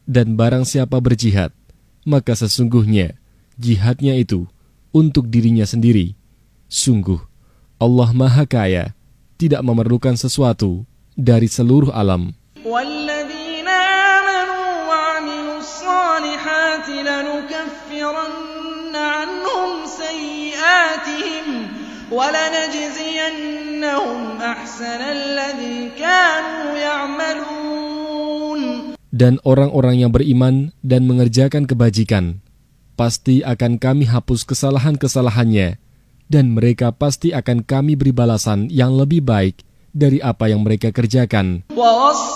Dan barang siapa berjihad, maka sesungguhnya jihadnya itu untuk dirinya sendiri. Sungguh, Allah Maha Kaya, tidak memerlukan sesuatu dari seluruh alam. وَالَّذِينَ آمَنُوا وَعَمِلُوا الصَّالِحَاتِ لَنُكَفِّرَنَّ عَنْهُمْ سَيِّئَاتِهِمْ وَلَنَجْزِيَنَّهُمْ أَحْسَنَ الَّذِي كَانُوا يَعْمَلُونَ. Dan orang-orang yang beriman dan mengerjakan kebajikan, pasti akan kami hapus kesalahan-kesalahannya, dan mereka pasti akan kami beri balasan yang lebih baik dari apa yang mereka kerjakan.